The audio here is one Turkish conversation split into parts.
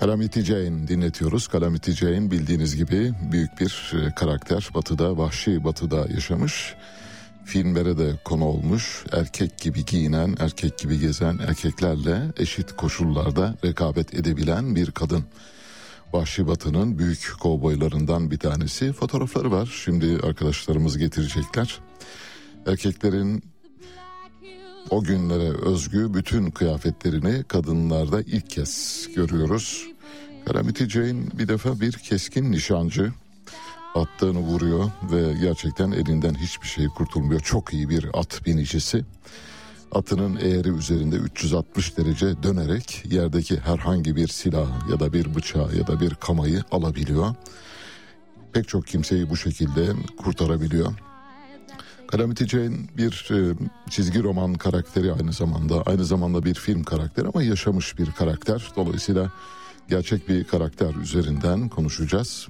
Calamity Jane dinletiyoruz. Calamity Jane bildiğiniz gibi büyük bir karakter. Batı'da, vahşi Batı'da yaşamış. Filmlere de konu olmuş. Erkek gibi giyinen, erkek gibi gezen, erkeklerle eşit koşullarda rekabet edebilen bir kadın. Vahşi Batı'nın büyük kovboylarından bir tanesi. Fotoğrafları var. Şimdi arkadaşlarımız getirecekler. Erkeklerin o günlere özgü bütün kıyafetlerini kadınlarda ilk kez görüyoruz. Calamity Jane bir defa bir keskin nişancı. Attığını vuruyor ve gerçekten elinden hiçbir şey kurtulmuyor. Çok iyi bir at binicisi. Atının eğri üzerinde 360 derece dönerek yerdeki herhangi bir silah ya da bir bıçağı ya da bir kamayı alabiliyor. Pek çok kimseyi bu şekilde kurtarabiliyor. Calamity Jane bir çizgi roman karakteri aynı zamanda bir film karakteri ama yaşamış bir karakter. Dolayısıyla gerçek bir karakter üzerinden konuşacağız.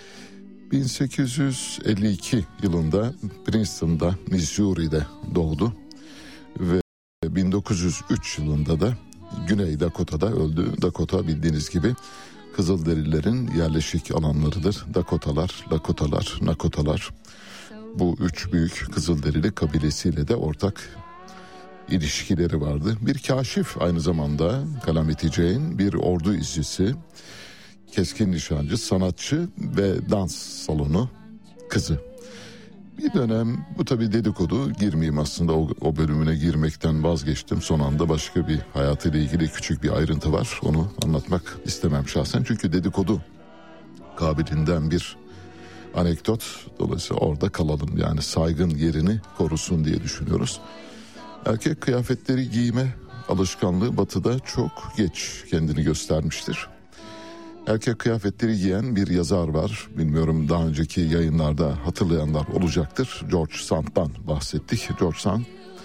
1852 yılında Princeton'da, Missouri'de doğdu ve 1903 yılında da Güney Dakota'da öldü. Dakota bildiğiniz gibi Kızılderililerin yerleşik alanlarıdır. Dakotalar, Lakotalar, Nakotalar. Bu üç büyük Kızılderili kabilesiyle de ortak ilişkileri vardı. Bir kaşif aynı zamanda Calamity Jane, bir ordu izcisi, keskin nişancı, sanatçı ve dans salonu kızı. Bir dönem bu tabii dedikodu, girmeyeyim aslında o bölümüne girmekten vazgeçtim. Son anda başka bir hayatıyla ilgili küçük bir ayrıntı var. Onu anlatmak istemem şahsen çünkü dedikodu kabiliğinden bir anekdot. Dolayısıyla orada kalalım, yani saygın yerini korusun diye düşünüyoruz. Erkek kıyafetleri giyme alışkanlığı Batı'da çok geç kendini göstermiştir. Erkek kıyafetleri giyen bir yazar var. Bilmiyorum, daha önceki yayınlarda hatırlayanlar olacaktır. George Sand'dan bahsettik. George Sand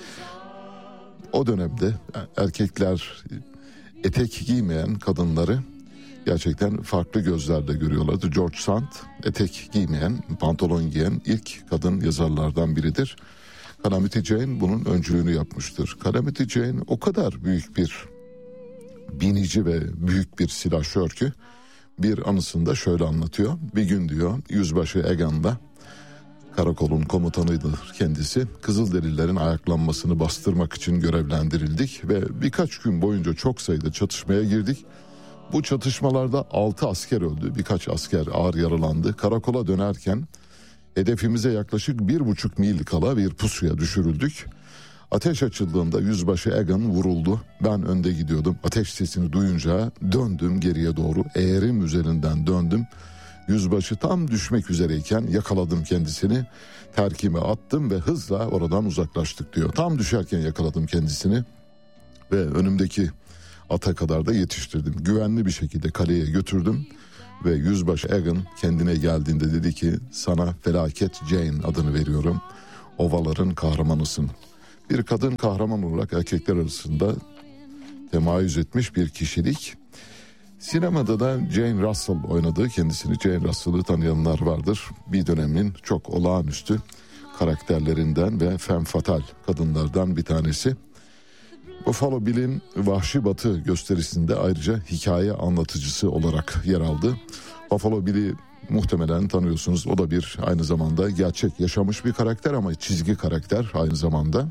o dönemde erkekler etek giymeyen kadınları gerçekten farklı gözlerle görüyorlardı. George Sand etek giymeyen, pantolon giyen ilk kadın yazarlardan biridir. Calamity Jane bunun öncülüğünü yapmıştır. Calamity Jane o kadar büyük bir binici ve büyük bir silahşör ki bir anısında şöyle anlatıyor. Bir gün diyor, Yüzbaşı Egan'da, karakolun komutanıydı kendisi, Kızılderililerin ayaklanmasını bastırmak için görevlendirildik ve birkaç gün boyunca çok sayıda çatışmaya girdik. Bu çatışmalarda 6 asker öldü, birkaç asker ağır yaralandı. Karakola dönerken hedefimize yaklaşık 1,5 mil kala bir pusuya düşürüldük. Ateş açıldığında Yüzbaşı Egan vuruldu. Ben önde gidiyordum. Ateş sesini duyunca döndüm geriye doğru. Eğerim üzerinden döndüm. Yüzbaşı tam düşmek üzereyken yakaladım kendisini. Terkime attım ve hızla oradan uzaklaştık diyor. Tam düşerken yakaladım kendisini ve önümdeki ata kadar da yetiştirdim. Güvenli bir şekilde kaleye götürdüm ve Yüzbaşı Egan kendine geldiğinde dedi ki, sana Felaket Jane adını veriyorum. Ovaların kahramanısın. Bir kadın kahraman olarak erkekler arasında temayüz etmiş bir kişilik. Sinemada da Jane Russell oynadığı, kendisini Jane Russell'ı tanıyanlar vardır. Bir dönemin çok olağanüstü karakterlerinden ve femme fatale kadınlardan bir tanesi. Buffalo Bill'in Vahşi Batı gösterisinde ayrıca hikaye anlatıcısı olarak yer aldı. Buffalo Bill'i muhtemelen tanıyorsunuz. O da bir aynı zamanda gerçek yaşamış bir karakter ama çizgi karakter aynı zamanda.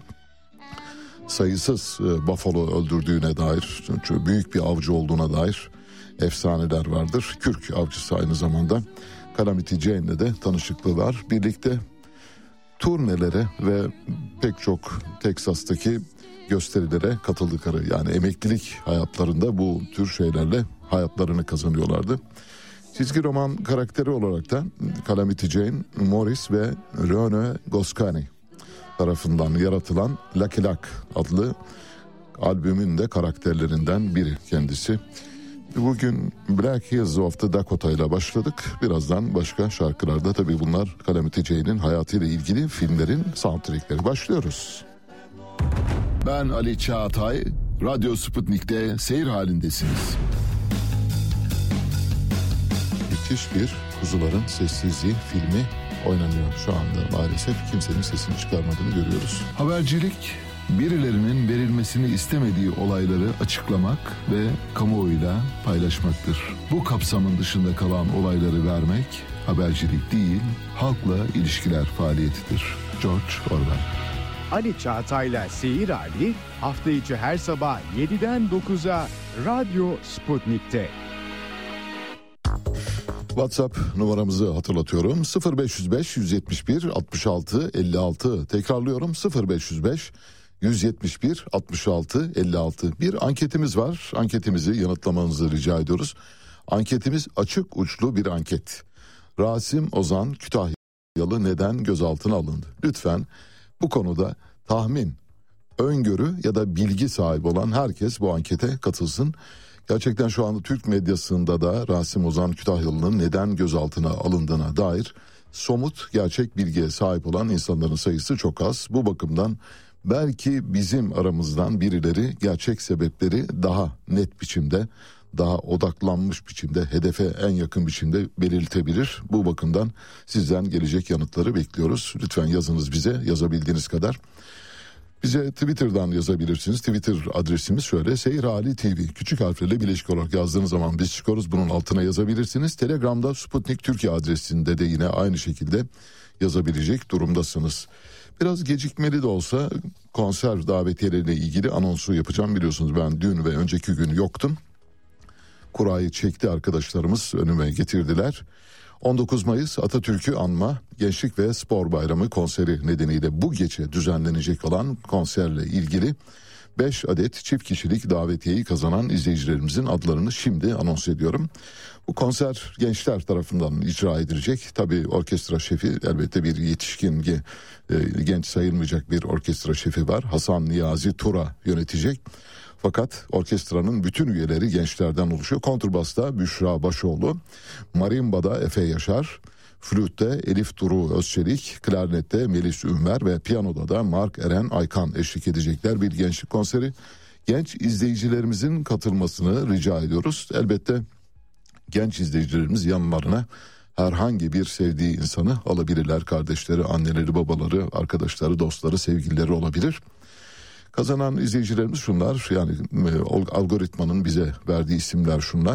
Sayısız buffalo öldürdüğüne dair, çünkü büyük bir avcı olduğuna dair efsaneler vardır. Kürk avcısı aynı zamanda. Calamity Jane'le de tanışıklığı var. Birlikte turnelere ve pek çok Teksas'taki gösterilere katıldıkları, yani emeklilik hayatlarında bu tür şeylerle hayatlarını kazanıyorlardı. Çizgi roman karakteri olarak da Calamity Jane, Morris ve Rene Goscinny tarafından yaratılan Lucky Luck adlı albümün de karakterlerinden biri kendisi. Bugün Black Hills of the Dakota ile başladık. Birazdan başka şarkılarda, tabii bunlar Calamity Jane'in hayatıyla ilgili filmlerin soundtrackleri. Başlıyoruz. Ben Ali Çağatay, Radyo Sputnik'te seyir halindesiniz. Müthiş bir Kuzuların Sessizliği filmi oynanıyor şu anda. Maalesef kimsenin sesini çıkarmadığını görüyoruz. Habercilik birilerinin verilmesini istemediği olayları açıklamak ve kamuoyuyla paylaşmaktır. Bu kapsamın dışında kalan olayları vermek habercilik değil, halkla ilişkiler faaliyetidir. George Orwell. Ali Çağatay'la Seyir Ali hafta içi her sabah 7'den 9'a Radyo Sputnik'te. WhatsApp numaramızı hatırlatıyorum. 0505 171 66 56. Tekrarlıyorum, 0505 171 66 56. Bir anketimiz var. Anketimizi yanıtlamanızı rica ediyoruz. Anketimiz açık uçlu bir anket. Rasim Ozan Kütahyalı neden gözaltına alındı? Lütfen bu konuda tahmin, öngörü ya da bilgi sahibi olan herkes bu ankete katılsın. Gerçekten şu anda Türk medyasında da Rasim Ozan Kütahyalı'nın neden gözaltına alındığına dair somut gerçek bilgiye sahip olan insanların sayısı çok az. Bu bakımdan belki bizim aramızdan birileri gerçek sebepleri daha net biçimde, daha odaklanmış biçimde, hedefe en yakın biçimde belirtebilir. Bu bakımdan sizden gelecek yanıtları bekliyoruz. Lütfen yazınız bize, yazabildiğiniz kadar. Bize Twitter'dan yazabilirsiniz. Twitter adresimiz şöyle: Seyir Ali TV. Küçük harflerle birleşik olarak yazdığınız zaman biz çıkıyoruz. Bunun altına yazabilirsiniz. Telegram'da Sputnik Türkiye adresinde de yine aynı şekilde yazabilecek durumdasınız. Biraz gecikmeli de olsa konser davetiyeleriyle ilgili anonsu yapacağım. Biliyorsunuz ben dün ve önceki gün yoktum. Kurayı çekti arkadaşlarımız, önüme getirdiler. 19 Mayıs Atatürk'ü anma Gençlik ve Spor Bayramı konseri nedeniyle bu gece düzenlenecek olan konserle ilgili 5 adet çift kişilik davetiyeyi kazanan izleyicilerimizin adlarını şimdi anons ediyorum. Bu konser gençler tarafından icra edilecek. Tabii orkestra şefi elbette bir yetişkin, genç sayılmayacak bir orkestra şefi var. Hasan Niyazi Tura yönetecek. Fakat orkestranın bütün üyeleri gençlerden oluşuyor. Kontrbasta Büşra Başoğlu, marimbada Efe Yaşar, flütte Elif Duru Özçelik, klarnette Melis Ünver ve piyanoda da Mark Eren Aykan eşlik edecekler. Bir gençlik konseri. Genç izleyicilerimizin katılmasını rica ediyoruz. Elbette genç izleyicilerimiz yanlarına herhangi bir sevdiği insanı alabilirler. Kardeşleri, anneleri, babaları, arkadaşları, dostları, sevgilileri olabilir. Kazanan izleyicilerimiz şunlar, yani algoritmanın bize verdiği isimler şunlar.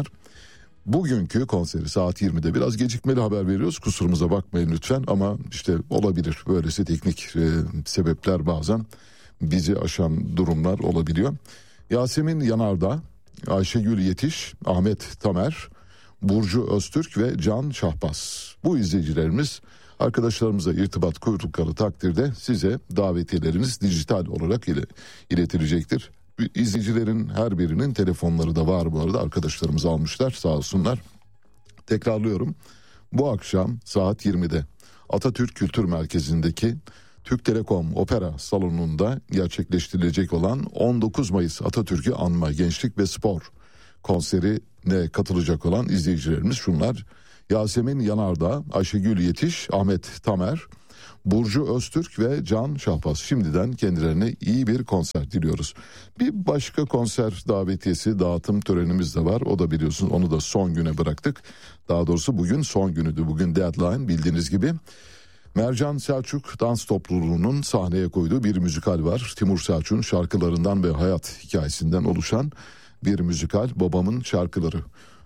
Bugünkü konseri saat 20'de, biraz gecikmeli haber veriyoruz, kusurumuza bakmayın lütfen, ama işte olabilir böylesi teknik sebepler, bazen bizi aşan durumlar olabiliyor. Yasemin Yanardağ, Ayşegül Yetiş, Ahmet Tamer, Burcu Öztürk ve Can Şahbaz. Bu izleyicilerimiz arkadaşlarımıza irtibat kurdukları takdirde size davetiyeleriniz dijital olarak iletilecektir. İzleyicilerin her birinin telefonları da var bu arada, arkadaşlarımız almışlar sağ olsunlar. Tekrarlıyorum, bu akşam saat 20'de Atatürk Kültür Merkezi'ndeki Türk Telekom Opera Salonu'nda gerçekleştirilecek olan 19 Mayıs Atatürk'ü anma Gençlik ve Spor konserine katılacak olan izleyicilerimiz şunlar: Yasemin Yanardağ, Ayşegül Yetiş, Ahmet Tamer, Burcu Öztürk ve Can Şahbaz. Şimdiden kendilerine iyi bir konser diliyoruz. Bir başka konser davetiyesi dağıtım törenimiz de var. O da biliyorsunuz, onu da son güne bıraktık. Daha doğrusu bugün son günüydü. Bugün deadline, bildiğiniz gibi. Mercan Selçuk Dans Topluluğu'nun sahneye koyduğu bir müzikal var. Timur Selçuk'un şarkılarından ve hayat hikayesinden oluşan bir müzikal, Babamın Şarkıları.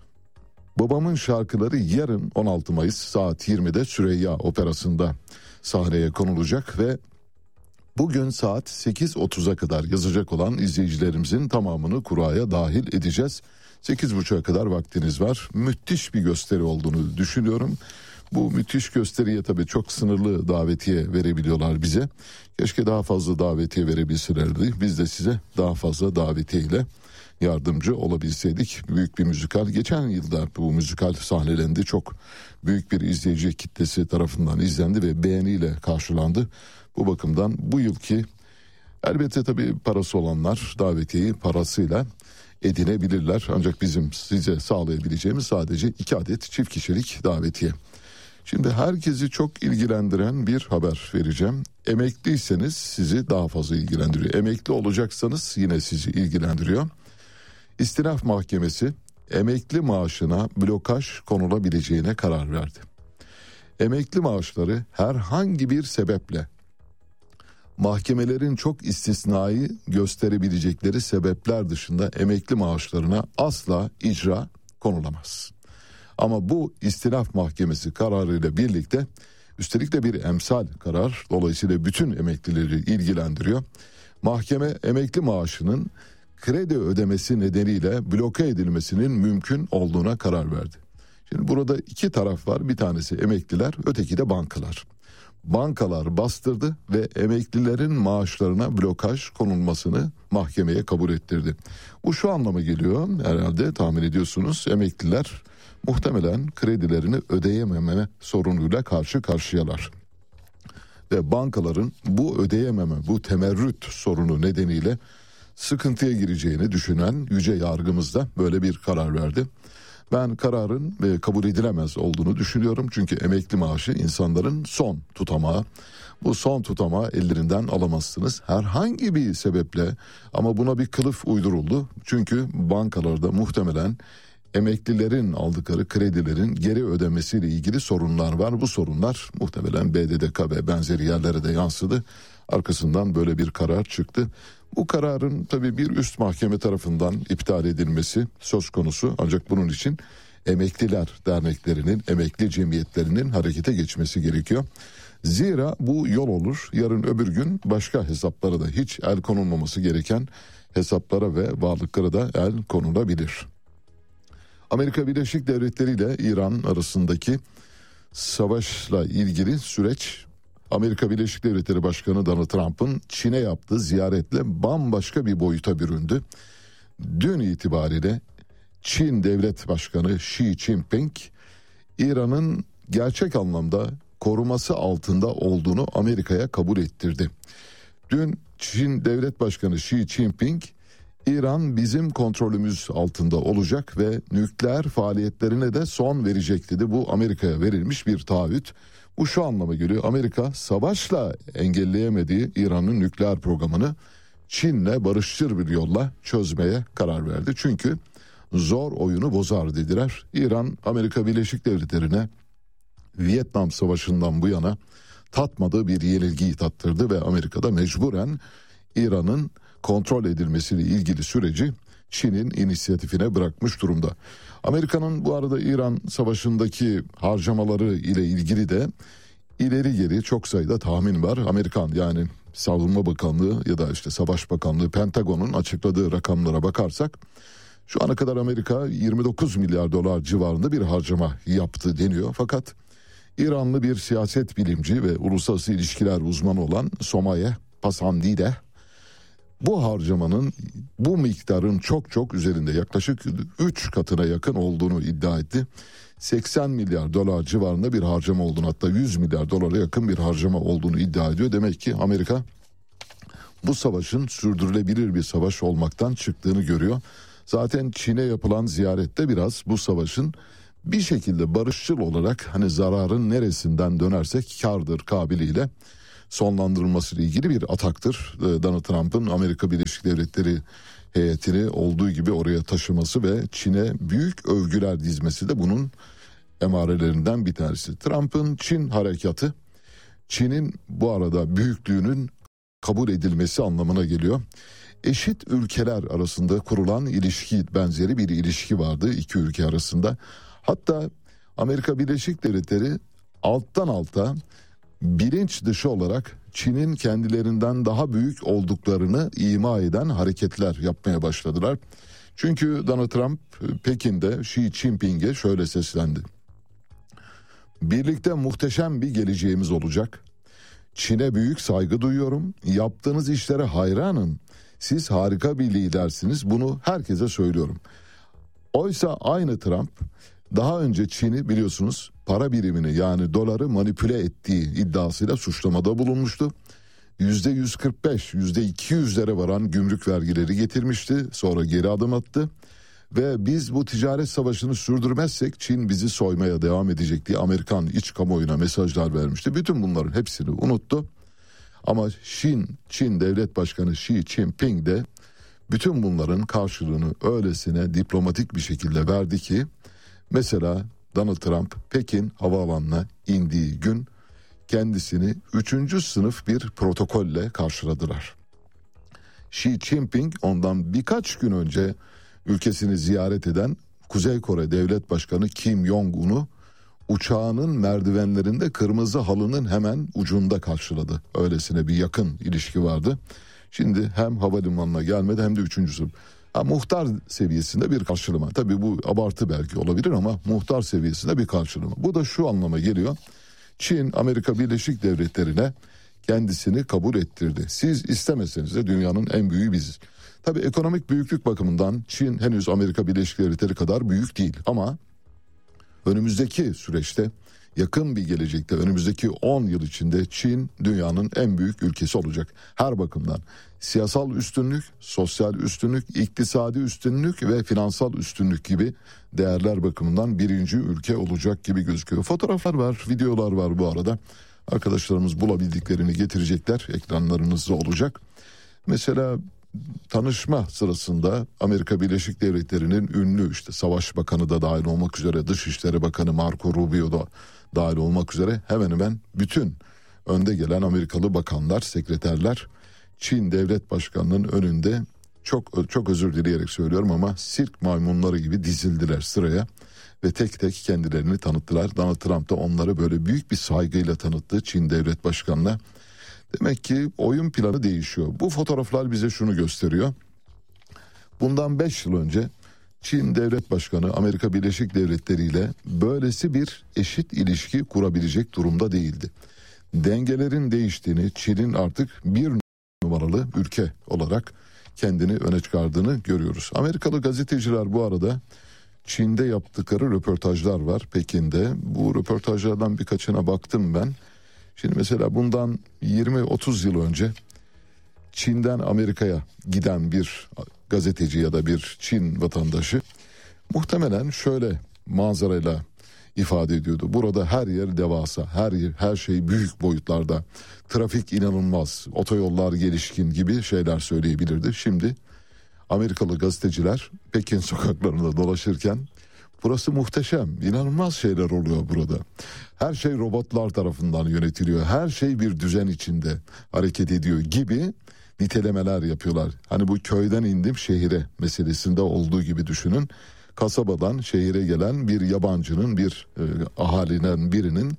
Babamın Şarkıları yarın 16 Mayıs saat 20'de Süreyya Operası'nda sahneye konulacak ve bugün saat 8.30'a kadar yazacak olan izleyicilerimizin tamamını kuraya dahil edeceğiz. 8.30'a kadar vaktiniz var. Müthiş bir gösteri olduğunu düşünüyorum. Bu müthiş gösteriye tabii çok sınırlı davetiye verebiliyorlar bize. Keşke daha fazla davetiye verebilselerdi. Biz de size daha fazla davetiye ile yardımcı olabilseydik. Büyük bir müzikal. Geçen yılda bu müzikal sahnelendi. Çok büyük bir izleyici kitlesi tarafından izlendi ve beğeniyle karşılandı. Bu bakımdan bu yılki, elbette tabii parası olanlar davetiyeyi parasıyla edinebilirler. Ancak bizim size sağlayabileceğimiz sadece 2 adet çift kişilik davetiye. Şimdi herkesi çok ilgilendiren bir haber vereceğim. Emekliyseniz sizi daha fazla ilgilendiriyor. Emekli olacaksanız yine sizi ilgilendiriyor. İstinaf Mahkemesi emekli maaşına blokaj konulabileceğine karar verdi. Emekli maaşları herhangi bir sebeple mahkemelerin çok istisnai gösterebilecekleri sebepler dışında emekli maaşlarına asla icra konulamaz. Ama bu istinaf mahkemesi kararıyla birlikte, üstelik de bir emsal karar, dolayısıyla bütün emeklileri ilgilendiriyor. Mahkeme emekli maaşının kredi ödemesi nedeniyle bloke edilmesinin mümkün olduğuna karar verdi. Şimdi burada iki taraf var. Bir tanesi emekliler, öteki de bankalar. Bankalar bastırdı ve emeklilerin maaşlarına blokaj konulmasını mahkemeye kabul ettirdi. Bu şu anlama geliyor, herhalde tahmin ediyorsunuz, emekliler muhtemelen kredilerini ödeyememe sorunuyla karşı karşıyalar. Ve bankaların bu ödeyememe, bu temerrüt sorunu nedeniyle sıkıntıya gireceğini düşünen yüce yargımız da böyle bir karar verdi. Ben kararın kabul edilemez olduğunu düşünüyorum. Çünkü emekli maaşı insanların son tutamağı. Bu son tutamağı ellerinden alamazsınız herhangi bir sebeple, ama buna bir kılıf uyduruldu. Çünkü bankalarda muhtemelen emeklilerin aldıkları kredilerin geri ödemesiyle ilgili sorunlar var. Bu sorunlar muhtemelen BDDK ve benzeri yerlere de yansıdı. Arkasından böyle bir karar çıktı. Bu kararın tabii bir üst mahkeme tarafından iptal edilmesi söz konusu. Ancak bunun için emekliler derneklerinin, emekli cemiyetlerinin harekete geçmesi gerekiyor. Zira bu yol olur. Yarın öbür gün başka hesaplara da, hiç el konulmaması gereken hesaplara ve varlıklara da el konulabilir. Amerika Birleşik Devletleri ile İran arasındaki savaşla ilgili süreç, Amerika Birleşik Devletleri Başkanı Donald Trump'ın Çin'e yaptığı ziyaretle bambaşka bir boyuta büründü. Dün itibariyle Çin Devlet Başkanı Xi Jinping, İran'ın gerçek anlamda koruması altında olduğunu Amerika'ya kabul ettirdi. Dün Çin Devlet Başkanı Xi Jinping, İran bizim kontrolümüz altında olacak ve nükleer faaliyetlerine de son verecek dedi. Bu Amerika'ya verilmiş bir taahhüt. Bu şu anlama geliyor: Amerika savaşla engelleyemediği İran'ın nükleer programını Çin'le barışçıl bir yolla çözmeye karar verdi. Çünkü zor oyunu bozar dediler. İran, Amerika Birleşik Devletleri'ne Vietnam Savaşı'ndan bu yana tatmadığı bir yenilgiyi tattırdı ve Amerika'da mecburen İran'ın kontrol edilmesiyle ilgili süreci Çin'in inisiyatifine bırakmış durumda. Amerika'nın bu arada İran Savaşı'ndaki harcamaları ile ilgili de ileri geri çok sayıda tahmin var. Amerikan, yani Savunma Bakanlığı ya da işte Savaş Bakanlığı, Pentagon'un açıkladığı rakamlara bakarsak şu ana kadar Amerika 29 milyar dolar civarında bir harcama yaptı deniyor. Fakat İranlı bir siyaset bilimci ve uluslararası ilişkiler uzmanı olan Somaye Pasandide, bu harcamanın, bu miktarın çok çok üzerinde, yaklaşık 3 katına yakın olduğunu iddia etti. 80 milyar dolar civarında bir harcama olduğunu, hatta 100 milyar dolara yakın bir harcama olduğunu iddia ediyor. Demek ki Amerika bu savaşın sürdürülebilir bir savaş olmaktan çıktığını görüyor. Zaten Çin'e yapılan ziyarette biraz bu savaşın bir şekilde barışçıl olarak, hani zararın neresinden dönersek kârdır kabiliyle sonlandırılmasıyla ilgili bir ataktır. Donald Trump'ın Amerika Birleşik Devletleri heyetini olduğu gibi oraya taşıması ve Çin'e büyük övgüler dizmesi de bunun emarelerinden bir tanesi. Trump'ın Çin harekatı, Çin'in bu arada büyüklüğünün kabul edilmesi anlamına geliyor. Eşit ülkeler arasında kurulan ilişki, benzeri bir ilişki vardı iki ülke arasında. Hatta Amerika Birleşik Devletleri alttan alta, bilinç dışı olarak Çin'in kendilerinden daha büyük olduklarını ima eden hareketler yapmaya başladılar. Çünkü Donald Trump Pekin'de Xi Jinping'e şöyle seslendi: birlikte muhteşem bir geleceğimiz olacak. Çin'e büyük saygı duyuyorum. Yaptığınız işlere hayranım. Siz harika bir lidersiniz. Bunu herkese söylüyorum. Oysa aynı Trump daha önce Çin'i, biliyorsunuz, para birimini, yani doları manipüle ettiği iddiasıyla suçlamada bulunmuştu. %145, %200'lere varan gümrük vergileri getirmişti. Sonra geri adım attı. Ve biz bu ticaret savaşını sürdürmezsek Çin bizi soymaya devam edecek diye Amerikan iç kamuoyuna mesajlar vermişti. Bütün bunların hepsini unuttu. Ama Çin Devlet Başkanı Xi Jinping de bütün bunların karşılığını öylesine diplomatik bir şekilde verdi ki, mesela Donald Trump Pekin havaalanına indiği gün kendisini 3. sınıf bir protokolle karşıladılar. Xi Jinping ondan birkaç gün önce ülkesini ziyaret eden Kuzey Kore Devlet Başkanı Kim Jong-un'u uçağının merdivenlerinde kırmızı halının hemen ucunda karşıladı. Öylesine bir yakın ilişki vardı. Şimdi hem havalimanına gelmedi hem de 3. sınıf. Muhtar seviyesinde bir karşılama. Tabii bu abartı belki olabilir ama muhtar seviyesinde bir karşılama. Bu da şu anlama geliyor. Çin, Amerika Birleşik Devletleri'ne kendisini kabul ettirdi. Siz istemeseniz de dünyanın en büyüğü biziz. Tabii ekonomik büyüklük bakımından Çin henüz Amerika Birleşik Devletleri kadar büyük değil. Ama önümüzdeki süreçte, yakın bir gelecekte, önümüzdeki 10 yıl içinde Çin dünyanın en büyük ülkesi olacak. Her bakımdan siyasal üstünlük, sosyal üstünlük, iktisadi üstünlük ve finansal üstünlük gibi değerler bakımından birinci ülke olacak gibi gözüküyor. Fotoğraflar var, videolar var bu arada. Arkadaşlarımız bulabildiklerini getirecekler, ekranlarınızda olacak. Mesela tanışma sırasında Amerika Birleşik Devletleri'nin ünlü Savaş Bakanı da dahil olmak üzere, Dışişleri Bakanı Marco Rubio da dahil olmak üzere hemen hemen bütün önde gelen bakanlar, sekreterler Çin Devlet Başkanı'nın önünde çok özür dileyerek söylüyorum ama sirk maymunları gibi dizildiler sıraya ve tek tek kendilerini tanıttılar. Donald Trump da onları böyle büyük bir saygıyla tanıttı Çin Devlet Başkanı'na. Demek ki oyun planı değişiyor. Bu fotoğraflar bize şunu gösteriyor. Bundan 5 yıl önce Çin Devlet Başkanı Amerika Birleşik Devletleri ile böylesi bir eşit ilişki kurabilecek durumda değildi. Dengelerin değiştiğini, Çin'in artık bir numaralı ülke olarak kendini öne çıkardığını görüyoruz. Amerikalı gazeteciler bu arada Çin'de yaptıkları röportajlar var Pekin'de. Bu röportajlardan birkaçına baktım ben. Şimdi mesela bundan 20-30 yıl önce Çin'den Amerika'ya giden bir gazeteci ya da bir Çin vatandaşı muhtemelen şöyle manzarayla ifade ediyordu. Burada her yer devasa, her şey büyük boyutlarda, trafik inanılmaz, otoyollar gelişkin gibi şeyler söyleyebilirdi. Şimdi Amerikalı gazeteciler Pekin sokaklarında dolaşırken burası muhteşem, inanılmaz şeyler oluyor burada. Her şey robotlar tarafından yönetiliyor, her şey bir düzen içinde hareket ediyor gibi nitelemeler yapıyorlar. Hani bu köyden indim şehire meselesinde olduğu gibi düşünün. Kasabadan şehire gelen bir yabancının, bir ahalinin birinin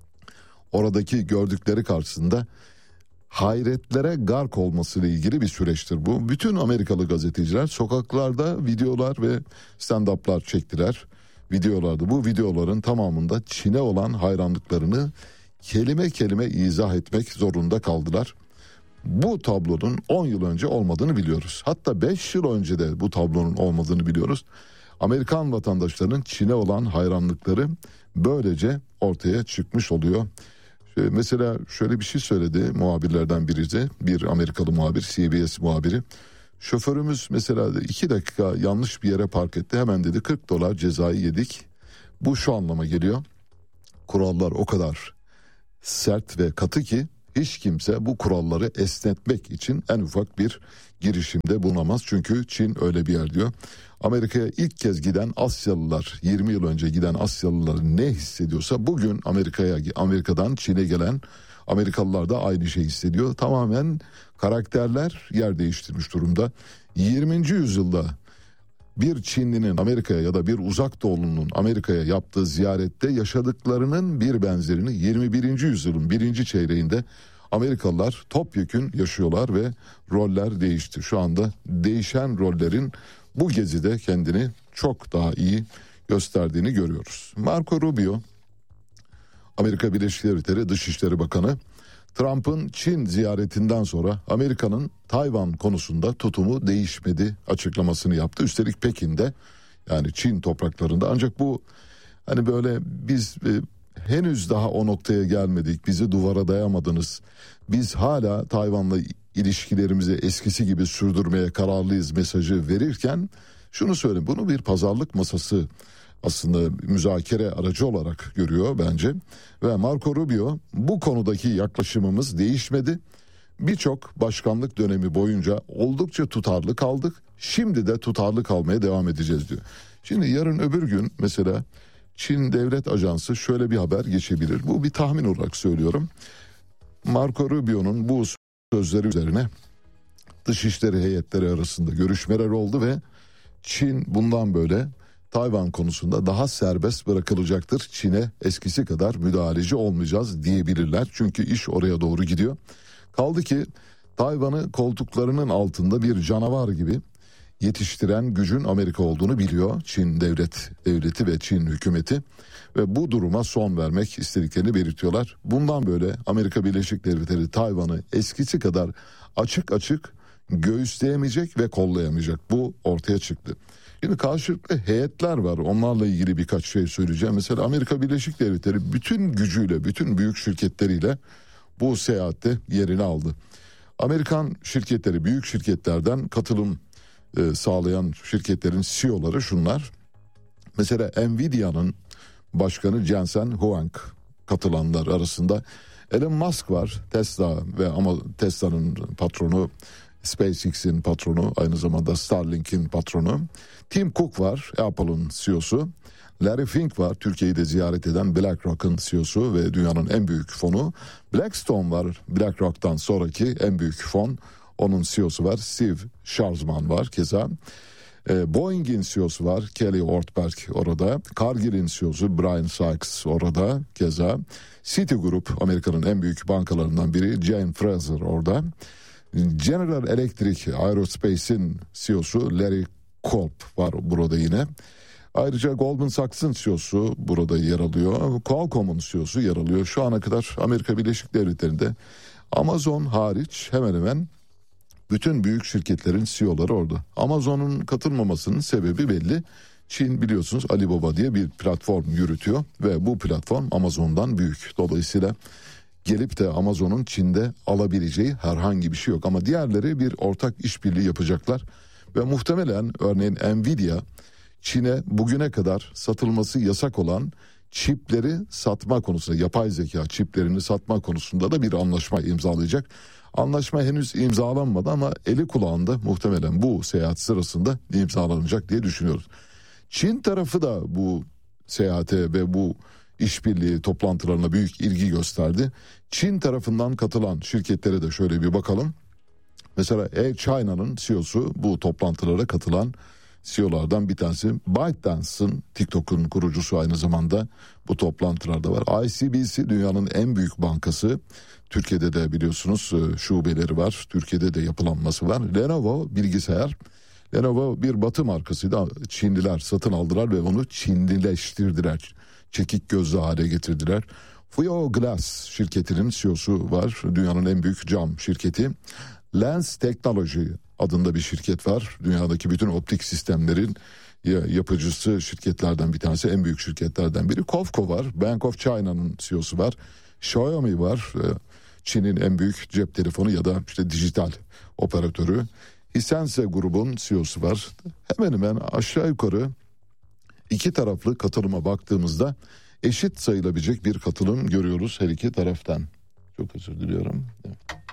oradaki gördükleri karşısında hayretlere gark olmasıyla ilgili bir süreçtir bu. Bütün Amerikalı gazeteciler sokaklarda videolar ve stand-up'lar çektiler. Videolarda, bu videoların tamamında Çin'e olan hayranlıklarını kelime kelime izah etmek zorunda kaldılar. Bu tablonun 10 yıl önce olmadığını biliyoruz. Hatta 5 yıl önce de bu tablonun olmadığını biliyoruz. Amerikan vatandaşlarının Çin'e olan hayranlıkları böylece ortaya çıkmış oluyor. Mesela şöyle bir şey söyledi muhabirlerden birisi, bir Amerikalı muhabir, CBS muhabiri. Şoförümüz mesela 2 dakika yanlış bir yere park etti, hemen dedi $40 cezayı yedik. Bu şu anlama geliyor: kurallar o kadar sert ve katı ki hiç kimse bu kuralları esnetmek için en ufak bir girişimde bulunamaz. Çünkü Çin öyle bir yer diyor. Amerika'ya ilk kez giden Asyalılar, 20 yıl önce giden Asyalılar ne hissediyorsa bugün Amerika'dan Çin'e gelen Amerikalılar da aynı şeyi hissediyor. Tamamen karakterler yer değiştirmiş durumda. 20. yüzyılda bir Çinlinin Amerika'ya ya da bir uzak doğulunun Amerika'ya yaptığı ziyarette yaşadıklarının bir benzerini 21. yüzyılın birinci çeyreğinde Amerikalılar topyekün yaşıyorlar ve roller değişti. Şu anda değişen rollerin bu gezide kendini çok daha iyi gösterdiğini görüyoruz. Marco Rubio, Amerika Birleşik Devletleri Dışişleri Bakanı, Trump'ın Çin ziyaretinden sonra Amerika'nın Tayvan konusunda tutumu değişmedi açıklamasını yaptı. Üstelik Pekin'de, yani Çin topraklarında. Ancak bu hani böyle biz henüz daha o noktaya gelmedik, bizi duvara dayamadınız, biz hala Tayvan'la ilişkilerimizi eskisi gibi sürdürmeye kararlıyız mesajı verirken şunu söyleyeyim, bunu bir pazarlık masası aslında müzakere aracı olarak görüyor bence. Ve Marco Rubio, bu konudaki yaklaşımımız değişmedi. Birçok başkanlık dönemi boyunca oldukça tutarlı kaldık. Şimdi de tutarlı kalmaya devam edeceğiz diyor. Şimdi yarın öbür gün mesela Çin Devlet Ajansı şöyle bir haber geçebilir. Bu bir tahmin olarak söylüyorum. Marco Rubio'nun bu sözleri üzerine dışişleri heyetleri arasında görüşmeler oldu ve Çin bundan böyle Tayvan konusunda daha serbest bırakılacaktır. Çin'e eskisi kadar müdahaleci olmayacağız diyebilirler. Çünkü iş oraya doğru gidiyor. Kaldı ki Tayvan'ı koltuklarının altında bir canavar gibi yetiştiren gücün Amerika olduğunu biliyor Çin devleti ve Çin hükümeti ve bu duruma son vermek istediklerini belirtiyorlar. Bundan böyle Amerika Birleşik Devletleri Tayvan'ı eskisi kadar açık açık göğüsleyemeyecek ve kollayamayacak. Bu ortaya çıktı. Şimdi karşılıklı heyetler var. Onlarla ilgili birkaç şey söyleyeceğim. Mesela Amerika Birleşik Devletleri bütün gücüyle, bütün büyük şirketleriyle bu seyahatte yerini aldı. Amerikan şirketleri, büyük şirketlerden katılım sağlayan şirketlerin CEO'ları şunlar. Mesela Nvidia'nın başkanı Jensen Huang katılanlar arasında. Elon Musk var, Tesla ama Tesla'nın patronu, SpaceX'in patronu, aynı zamanda Starlink'in patronu. Tim Cook var, Apple'ın CEO'su. Larry Fink var, Türkiye'yi de ziyaret eden BlackRock'ın CEO'su ve dünyanın en büyük fonu. Blackstone var, BlackRock'tan sonraki en büyük fon. Onun CEO'su var, Steve Schwarzman var keza. Boeing'in CEO'su var, Kelly Ortberg orada. Cargill'in CEO'su Brian Sykes orada keza. Citigroup, Amerika'nın en büyük bankalarından biri, Jane Fraser orada. General Electric Aerospace'in CEO'su Larry Culp var burada yine. Ayrıca Goldman Sachs'ın CEO'su burada yer alıyor. Qualcomm'un CEO'su yer alıyor. Şu ana kadar Amerika Birleşik Devletleri'nde Amazon hariç hemen hemen bütün büyük şirketlerin CEO'ları orada. Amazon'un katılmamasının sebebi belli. Çin biliyorsunuz Alibaba diye bir platform yürütüyor ve bu platform Amazon'dan büyük. Dolayısıyla gelip de Amazon'un Çin'de alabileceği herhangi bir şey yok. Ama diğerleri bir ortak işbirliği yapacaklar. Ve muhtemelen örneğin Nvidia Çin'e bugüne kadar satılması yasak olan çipleri satma konusunda, yapay zeka çiplerini satma konusunda da bir anlaşma imzalayacak. Anlaşma henüz imzalanmadı ama eli kulağında, muhtemelen bu seyahat sırasında imzalanacak diye düşünüyoruz. Çin tarafı da bu seyahate ve bu işbirliği toplantılarına büyük ilgi gösterdi. Çin tarafından katılan şirketlere de şöyle bir bakalım. Mesela Air China'nın CEO'su bu toplantılara katılan CEO'lardan bir tanesi. ByteDance'ın, TikTok'un kurucusu aynı zamanda bu toplantılarda var. ICBC dünyanın en büyük bankası. Türkiye'de de biliyorsunuz şubeleri var. Türkiye'de de yapılanması var. Lenovo bilgisayar. Lenovo bir Batı markasıydı. Çinliler satın aldılar ve onu Çinlileştirdiler. Çekik gözlü hale getirdiler. Fuyo Glass şirketinin CEO'su var. Dünyanın en büyük cam şirketi. Lens Technology adında bir şirket var. Dünyadaki bütün optik sistemlerin yapıcısı şirketlerden bir tanesi, en büyük şirketlerden biri. Cofco var. Bank of China'nın CEO'su var. Xiaomi var. Çin'in en büyük cep telefonu ya da işte dijital operatörü. Hisense grubun CEO'su var. Hemen hemen aşağı yukarı iki taraflı katılıma baktığımızda eşit sayılabilecek bir katılım görüyoruz her iki taraftan. Çok özür diliyorum. Evet.